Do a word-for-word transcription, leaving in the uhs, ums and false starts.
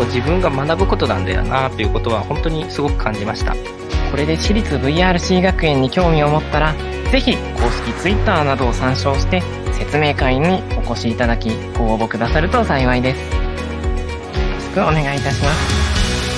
こう自分が学ぶことなんだよなということは本当にすごく感じました。 これで私立 ブイアールシー 学園に興味を持ったら、ぜひ公式 Twitter などを参照して説明会にお越しいただき、ご応募くださると幸いです。よろしくお願いいたします。